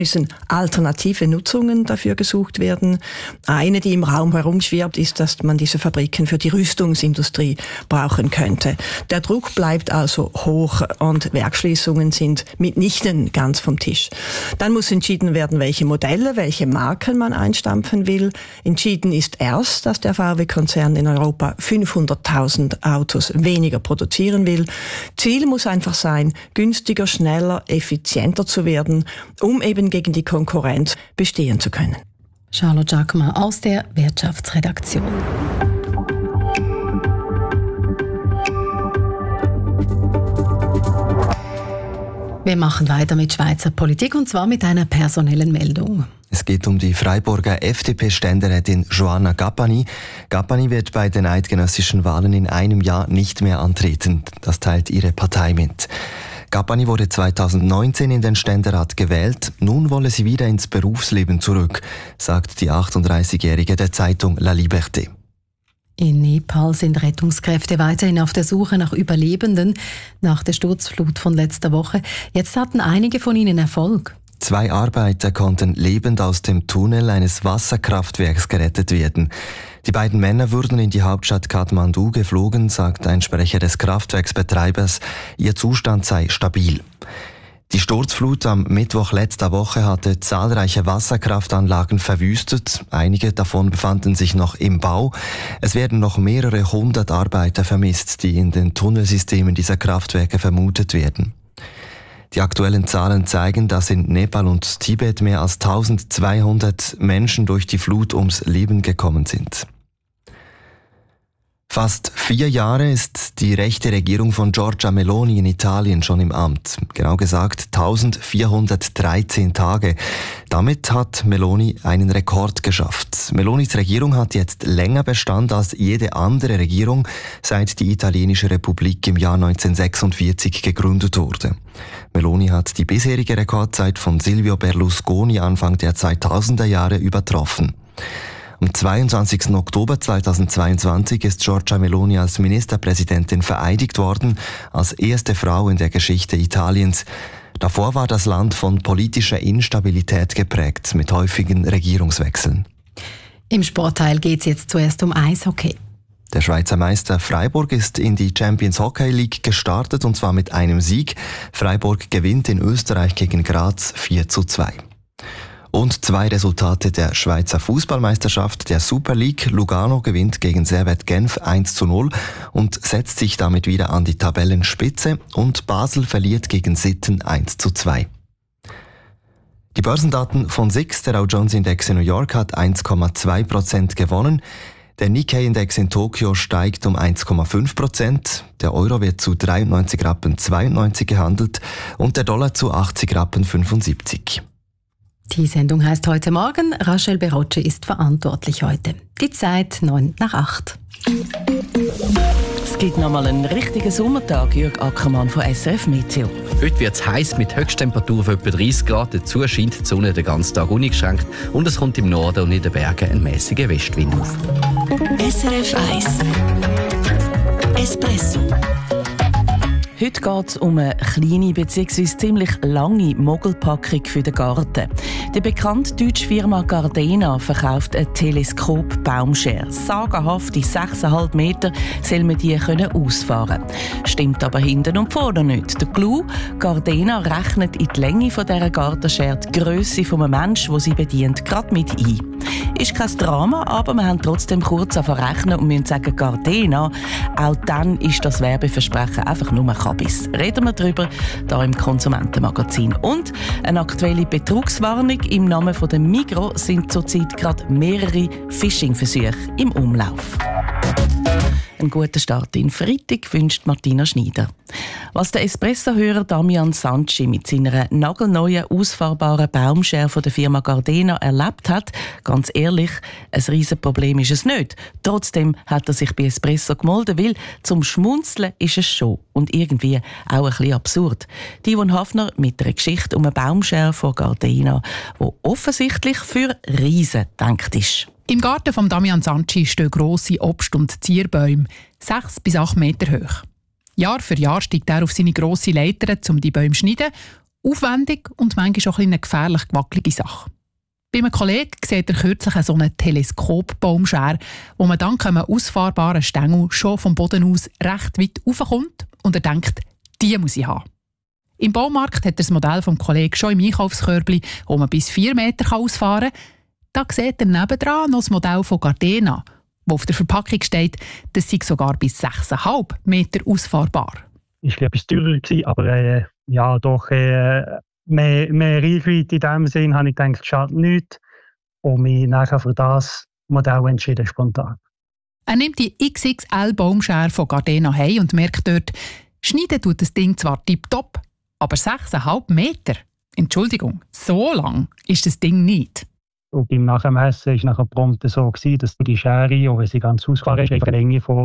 müssen alternative Nutzungen dafür gesucht werden. Eine, die im Raum herumschwirbt, ist, dass man diese Fabriken für die Rüstungsindustrie brauchen könnte. Der Druck bleibt also hoch und Werksschließungen sind mitnichten ganz vom Tisch. Dann muss entschieden werden, welche Modelle, welche Marken man einstampfen will. Entschieden ist erst, dass der VW-Konzern in Europa 500.000 Autos weniger produzieren will. Ziel muss einfach sein, günstiger, schneller, effizienter zu werden, um eben gegen die Konkurrenz bestehen zu können. Charlotte Jacquemin aus der Wirtschaftsredaktion. Wir machen weiter mit Schweizer Politik und zwar mit einer personellen Meldung. Es geht um die Freiburger FDP-Ständerätin Joanna Gappani. Gappani wird bei den eidgenössischen Wahlen in einem Jahr nicht mehr antreten. Das teilt ihre Partei mit. Gappani wurde 2019 in den Ständerat gewählt. Nun wolle sie wieder ins Berufsleben zurück, sagt die 38-Jährige der Zeitung La Liberté. In Nepal sind Rettungskräfte weiterhin auf der Suche nach Überlebenden nach der Sturzflut von letzter Woche. Jetzt hatten einige von ihnen Erfolg. 2 Arbeiter konnten lebend aus dem Tunnel eines Wasserkraftwerks gerettet werden. Die beiden Männer wurden in die Hauptstadt Kathmandu geflogen, sagt ein Sprecher des Kraftwerksbetreibers. Ihr Zustand sei stabil. Die Sturzflut am Mittwoch letzter Woche hatte zahlreiche Wasserkraftanlagen verwüstet. Einige davon befanden sich noch im Bau. Es werden noch mehrere 100 Arbeiter vermisst, die in den Tunnelsystemen dieser Kraftwerke vermutet werden. Die aktuellen Zahlen zeigen, dass in Nepal und Tibet mehr als 1200 Menschen durch die Flut ums Leben gekommen sind. Fast 4 Jahre ist die rechte Regierung von Giorgia Meloni in Italien schon im Amt. Genau gesagt 1413 Tage. Damit hat Meloni einen Rekord geschafft. Melonis Regierung hat jetzt länger Bestand als jede andere Regierung, seit die italienische Republik im Jahr 1946 gegründet wurde. Meloni hat die bisherige Rekordzeit von Silvio Berlusconi Anfang der 2000er Jahre übertroffen. Am 22. Oktober 2022 ist Giorgia Meloni als Ministerpräsidentin vereidigt worden, als erste Frau in der Geschichte Italiens. Davor war das Land von politischer Instabilität geprägt, mit häufigen Regierungswechseln. Im Sportteil geht es jetzt zuerst um Eishockey. Der Schweizer Meister Freiburg ist in die Champions Hockey League gestartet, und zwar mit einem Sieg. Freiburg gewinnt in Österreich gegen Graz 4:2. Und 2 Resultate der Schweizer Fußballmeisterschaft der Super League. Lugano gewinnt gegen Servette Genf 1:0 und setzt sich damit wieder an die Tabellenspitze. Und Basel verliert gegen Sitten 1:2. Die Börsendaten von SIX, der Dow Jones Index in New York, hat 1,2% gewonnen. Der Nikkei-Index in Tokio steigt um 1,5%. Der Euro wird zu 93,92 Rappen gehandelt und der Dollar zu 80,75 Rappen. Die Sendung heißt «Heute Morgen». Rachel Berocci ist verantwortlich heute. Die Zeit 7:09. Es gibt nochmal einen richtigen Sommertag, Jürg Ackermann von SRF Meteo. Heute wird es heiß mit Höchsttemperaturen von etwa 30 Grad. Dazu scheint die Sonne den ganzen Tag uneingeschränkt und es kommt im Norden und in den Bergen ein mäßiger Westwind auf. SRF 1 Espresso. Heute geht es um eine kleine bzw. ziemlich lange Mogelpackung für den Garten. Die bekannte deutsche Firma Gardena verkauft eine Teleskop-Baumschere. Sagenhafte 6,5 Meter soll man die ausfahren können. Stimmt aber hinten und vorne nicht. Der Clou: Gardena rechnet in die Länge dieser Gartenschere die Grösse eines Menschen, der sie bedient, gerade mit ein. Ist kein Drama, aber wir haben trotzdem kurz rechnen und müssen sagen, Gardena, auch dann ist das Werbeversprechen einfach nur Kabis. Reden wir darüber hier im Konsumentenmagazin. Und eine aktuelle Betrugswarnung: im Namen der Migros sind zurzeit gerade mehrere Phishing-Versuche im Umlauf. Einen guten Start in Freitag wünscht Martina Schneider. Was der Espresso-Hörer Damian Sanci mit seiner nagelneuen, ausfahrbaren Baumschere von der Firma Gardena erlebt hat, ganz ehrlich, ein Riesenproblem ist es nicht. Trotzdem hat er sich bei Espresso gemolden, weil zum Schmunzeln ist es schon und irgendwie auch ein bisschen absurd. Divon Hafner mit einer Geschichte um eine Baumschere von Gardena, die offensichtlich für Riesen gedacht ist. Im Garten von Damian Sanci stehen grosse Obst- und Zierbäume, 6 bis 8 Meter hoch. Jahr für Jahr steigt er auf seine grosse Leiter, um die Bäume zu schneiden Aufwendig und manchmal auch eine gefährlich gewackelige Sache. Bei einem Kollegen sieht er kürzlich so einen Teleskopbaumschere, wo man dank einem ausfahrbaren Stängel schon vom Boden aus recht weit raufkommt und er denkt, die muss ich haben. Im Baumarkt hat er das Modell vom Kollegen schon im Einkaufskörbli, wo man bis 4 Meter ausfahren kann. Da sieht er nebendran noch das Modell von Gardena, wo auf der Verpackung steht, das sei sogar bis 6,5 Meter ausfahrbar. Ich glaube, es war teurer, aber ja, doch mehr Reichweite in dem Sinn, habe ich gedacht, schadet nichts. Und mich nachher für das Modell entschieden, spontan. Er nimmt die XXL-Baumschere von Gardena heim und merkt dort, schneiden tut das Ding zwar tipptopp, aber 6,5 Meter? Entschuldigung, so lang ist das Ding nicht. Und beim Nachmessen war es nachher prompt so, dass die Schere, auch wenn sie ganz ausgefahren ist, eine Länge von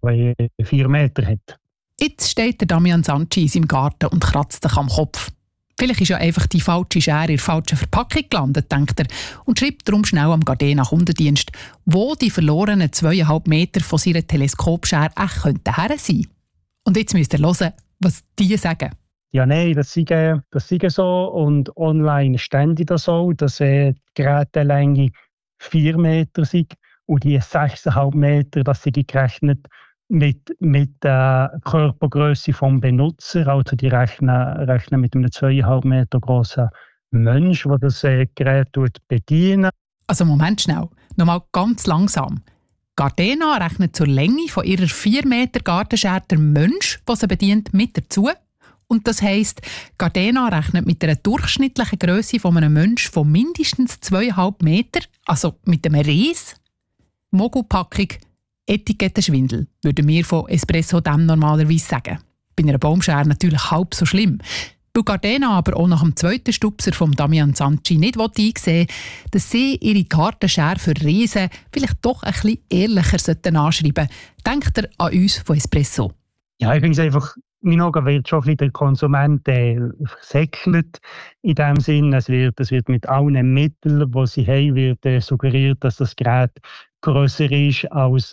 4 Metern hat. Jetzt steht der Damian Sanci in seinem Garten und kratzt sich am Kopf. Vielleicht ist ja einfach die falsche Schere in der falschen Verpackung gelandet, denkt er, und schreibt darum schnell am Gardena Kundendienst, wo die verlorenen 2,5 Meter von seiner Teleskopschere echt her sein könnten. Und jetzt müsst ihr hören, was die sagen. Ja, nein, das sei so. Und online stände das so, dass die Gerätelänge 4 Meter sind und die 6,5 Meter, das sei gerechnet mit der Körpergröße vom Benutzer. Also die rechnen mit einem 2,5 Meter grossen Mensch, der das Gerät bedient. Also Moment schnell, nochmal ganz langsam. Gardena rechnet zur Länge von ihrer 4 Meter Gartenschere der Mensch, der sie bedient, mit dazu. Und das heisst, Gardena rechnet mit einer durchschnittlichen Grösse von einem Menschen von mindestens 2,5 Meter, also mit einem Ries. Mogelpackung, Etikettenschwindel, würden wir von Espresso dem normalerweise sagen. Bei einer Baumschere natürlich halb so schlimm. Weil Gardena aber auch nach dem zweiten Stupser von Damian Sanci nicht einsehen will, dass sie ihre Gartenschere für Riesen vielleicht doch ein bisschen ehrlicher anschreiben sollten, denkt er an uns von Espresso. Ja, ich finde es einfach, in meinen Augen wird schon ein bisschen der Konsument versäckelt. In dem Sinn, es wird mit allen Mitteln, die sie haben, wird suggeriert, dass das Gerät grösser ist als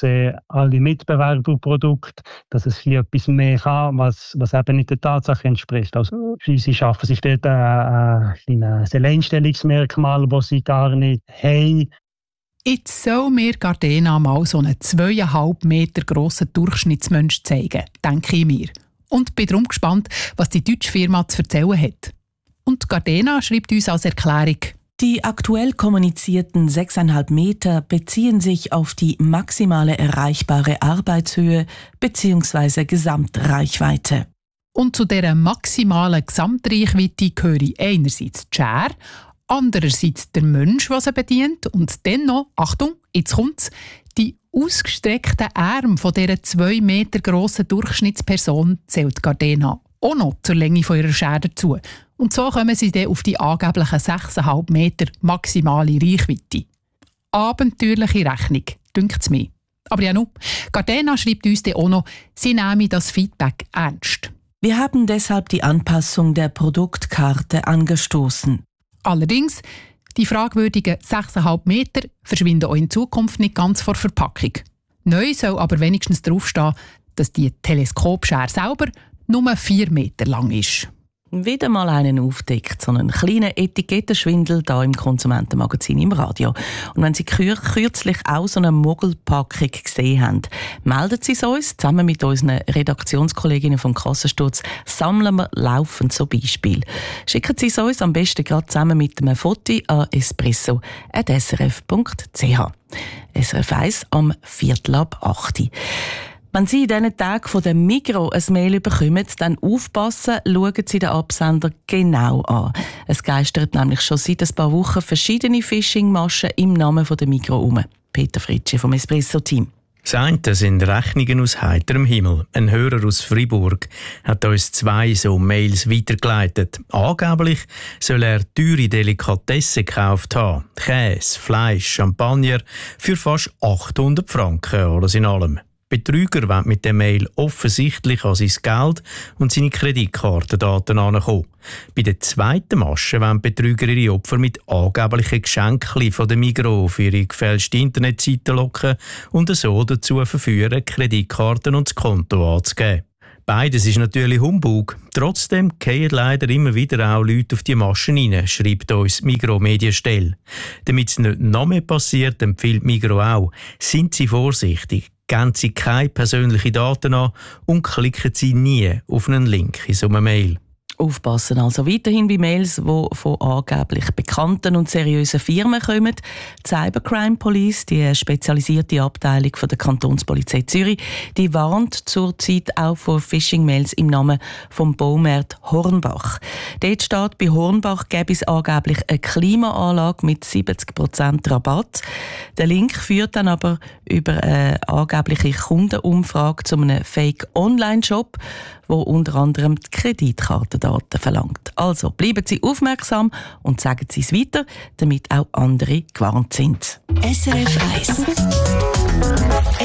alle Mitbewerberprodukte, dass es etwas mehr kann, was eben nicht der Tatsache entspricht. Also, sie schaffen sich dort ein Alleinstellungsmerkmal, das sie gar nicht haben. Jetzt soll mir Gardena mal so einen 2,5 Meter grossen Durchschnittsmensch zeigen, denke ich mir. Und bin darum gespannt, was die deutsche Firma zu erzählen hat. Und Gardena schreibt uns als Erklärung: Die aktuell kommunizierten 6,5 Meter beziehen sich auf die maximale erreichbare Arbeitshöhe bzw. Gesamtreichweite. Und zu dieser maximalen Gesamtreichweite gehören einerseits die Schere, andererseits der Mensch, der sie bedient, und dann noch, Achtung, jetzt kommt's, die ausgestreckten Arme von dieser 2 Meter grossen Durchschnittsperson zählt Gardena auch noch zur Länge von ihrer Schere dazu. Und so kommen sie dann auf die angeblichen 6,5 Meter maximale Reichweite. Abenteuerliche Rechnung, dünkt es mir. Aber ja nun, Gardena schreibt uns dann auch noch, sie nehmen das Feedback ernst. Wir haben deshalb die Anpassung der Produktkarte angestoßen. Allerdings, die fragwürdigen 6,5 Meter verschwinden auch in Zukunft nicht ganz vor Verpackung. Neu soll aber wenigstens draufstehen, dass die Teleskopschere selber nur 4 Meter lang ist. Wieder mal einen aufdeckt, so einen kleinen Etikettenschwindel da im Konsumentenmagazin im Radio. Und wenn Sie kürzlich auch so eine Mogelpackung gesehen haben, melden Sie es uns. Zusammen mit unseren Redaktionskolleginnen vom Kassensturz sammeln wir laufend so Beispiele. Schicken Sie es uns am besten gerade zusammen mit einem Foto an espresso@srf.ch. SRF 1 am 7:45. Wenn Sie in diesen Tagen von der Migros ein Mail bekommen, dann aufpassen, schauen Sie den Absender genau an. Es geistert nämlich schon seit ein paar Wochen verschiedene Phishing-Maschen im Namen der Migros um. Peter Fritschi vom Espresso-Team. Das eine sind Rechnungen aus heiterem Himmel. Ein Hörer aus Freiburg hat uns 2 so Mails weitergeleitet. Angeblich soll er teure Delikatessen gekauft haben. Käse, Fleisch, Champagner für fast 800 Franken, alles in allem. Betrüger wollen mit der Mail offensichtlich an sein Geld und seine Kreditkartendaten herankommen. Bei der zweiten Masche wollen Betrüger ihre Opfer mit angeblichen Geschenken von der Migros für ihre gefälschte Internetseite locken und so dazu verführen, Kreditkarten und das Konto anzugeben. Beides ist natürlich Humbug. Trotzdem fallen leider immer wieder auch Leute auf die Maschen rein, schreibt uns Migros Medienstelle. Damit es nicht noch mehr passiert, empfiehlt Migros auch, sind Sie vorsichtig, geben Sie keine persönlichen Daten an und klicken Sie nie auf einen Link in so einer Mail. Aufpassen also weiterhin bei Mails, die von angeblich bekannten und seriösen Firmen kommen. Die Cybercrime Police, die spezialisierte Abteilung von der Kantonspolizei Zürich, die warnt zurzeit auch vor Phishing-Mails im Namen vom Baumarkt Hornbach. Dort steht, bei Hornbach gäbe es angeblich eine Klimaanlage mit 70% Rabatt. Der Link führt dann aber über eine angebliche Kundenumfrage zu einem Fake-Online-Shop, wo unter anderem die Kreditkartendaten verlangt. Also bleiben Sie aufmerksam und sagen Sie es weiter, damit auch andere gewarnt sind. SRF 1